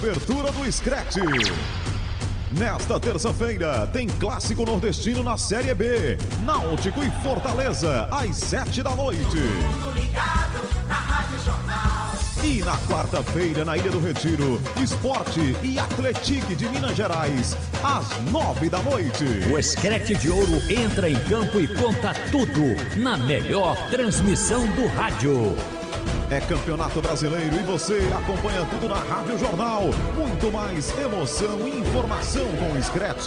Abertura do Scratch. Nesta terça-feira, tem Clássico Nordestino na Série B. Náutico e Fortaleza, às 7 da noite. E na quarta-feira, na Ilha do Retiro, Sport e Atlético de Minas Gerais, às 9 da noite. O Scratch de Ouro entra em campo e conta tudo na melhor transmissão do rádio. É Campeonato Brasileiro e você acompanha tudo na Rádio Jornal. Muito mais emoção e informação com o Scratch.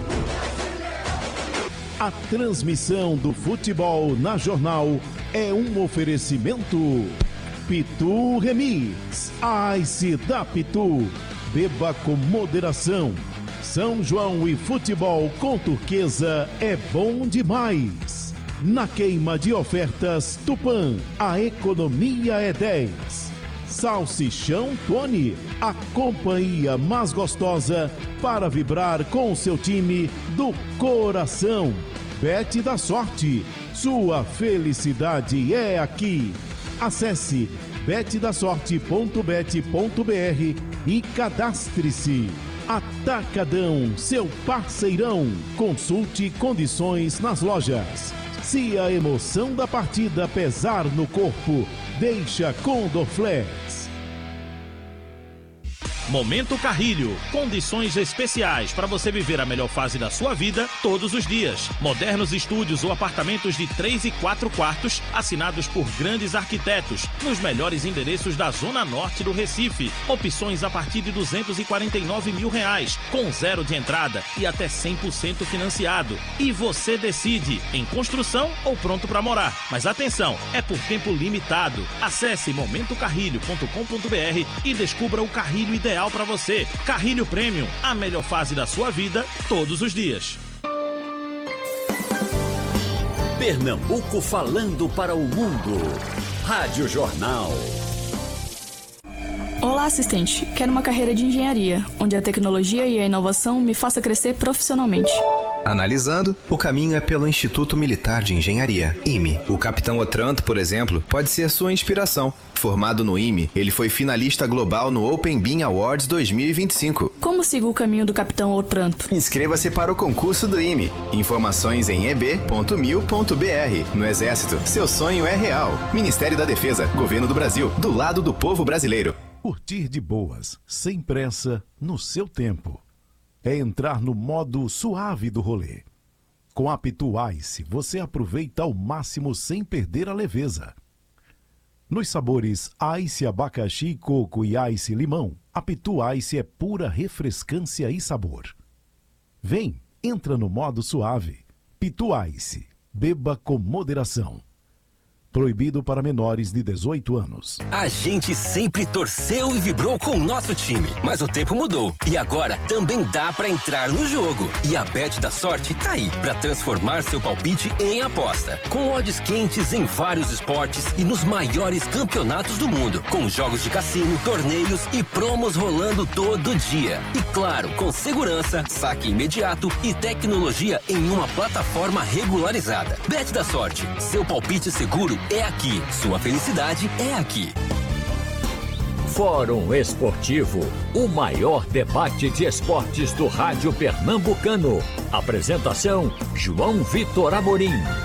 A transmissão do futebol na Jornal é um oferecimento Pitu Remix, Ice da Pitu. Beba com moderação. São João e futebol com Turquesa é bom demais. Na queima de ofertas Tupã, a economia é 10. Salsichão Tony, a companhia mais gostosa para vibrar com o seu time do coração. Bet da Sorte, sua felicidade é aqui. Acesse betdasorte.bet.br e cadastre-se. Atacadão, seu parceirão. Consulte condições nas lojas. Se a emoção da partida pesar no corpo, deixa com Dorflex. Momento Carrilho, condições especiais para você viver a melhor fase da sua vida todos os dias. Modernos estúdios ou apartamentos de 3 e 4 quartos, assinados por grandes arquitetos, nos melhores endereços da Zona Norte do Recife. Opções a partir de R$249 mil, com zero de entrada e até 100% financiado. E você decide, em construção ou pronto para morar. Mas atenção, é por tempo limitado. Acesse momentocarrilho.com.br e descubra o carrilho ideal para você. Carrilho Premium, a melhor fase da sua vida todos os dias. Pernambuco falando para o mundo. Rádio Jornal. Olá, assistente. Quero uma carreira de engenharia, onde a tecnologia e a inovação me faça crescer profissionalmente. Analisando, o caminho é pelo Instituto Militar de Engenharia, IME. O capitão Otranto, por exemplo, pode ser sua inspiração. Formado no IME, ele foi finalista global no Open Bean Awards 2025. Como sigo o caminho do capitão Otranto? Inscreva-se para o concurso do IME. Informações em eb.mil.br. No Exército, seu sonho é real. Ministério da Defesa, Governo do Brasil, do lado do povo brasileiro. Curtir de boas, sem pressa, no seu tempo. É entrar no modo suave do rolê. Com a Pitu Ice, você aproveita ao máximo sem perder a leveza. Nos sabores Ice Abacaxi, Coco e Ice Limão, a Pitu Ice é pura refrescância e sabor. Vem, entra no modo suave. Pitu Ice, beba com moderação. Proibido para menores de 18 anos. A gente sempre torceu e vibrou com o nosso time, mas o tempo mudou. E agora também dá pra entrar no jogo. E a Bet da Sorte tá aí pra transformar seu palpite em aposta. Com odds quentes em vários esportes e nos maiores campeonatos do mundo. Com jogos de cassino, torneios e promos rolando todo dia. E claro, com segurança, saque imediato e tecnologia em uma plataforma regularizada. Bet da Sorte, seu palpite seguro é aqui. Sua felicidade é aqui. Fórum Esportivo, o maior debate de esportes do rádio pernambucano. Apresentação, João Vitor Amorim.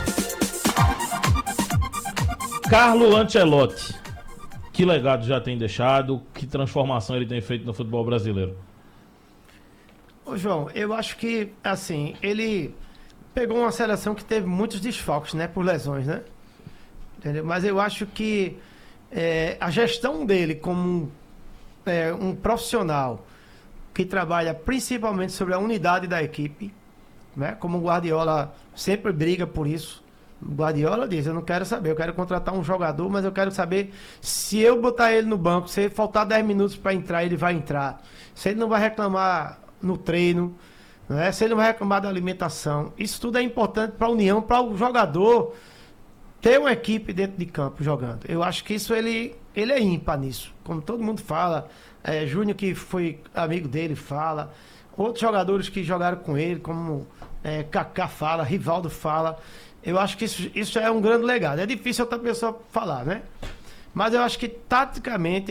Carlo Ancelotti, que legado já tem deixado, que transformação ele tem feito no futebol brasileiro? Ô João, eu acho que, assim, ele pegou uma seleção que teve muitos desfalques, né, por lesões, né? Entendeu? Mas eu acho que a gestão dele como um profissional que trabalha principalmente sobre a unidade da equipe, né? Como o Guardiola sempre briga por isso. O Guardiola diz, eu não quero saber, eu quero contratar um jogador, mas eu quero saber se eu botar ele no banco, se ele faltar 10 minutos para entrar, ele vai entrar. Se ele não vai reclamar no treino, né? Se ele não vai reclamar da alimentação. Isso tudo é importante para a união, para o jogador ter uma equipe dentro de campo jogando. Eu acho que isso ele é ímpar nisso. Como todo mundo fala, Júnior, que foi amigo dele, fala. Outros jogadores que jogaram com ele, como Kaká fala, Rivaldo fala. Eu acho que isso é um grande legado. É difícil outra pessoa falar, né? Mas eu acho que, taticamente,